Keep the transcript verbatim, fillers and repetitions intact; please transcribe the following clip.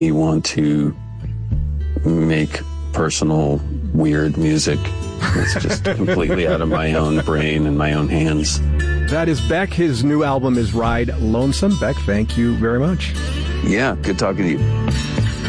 You want to make personal, weird music that's just completely out of my own brain and my own hands. That is Beck. His new album is Ride Lonesome. Beck, thank you very much. Yeah, good talking to you.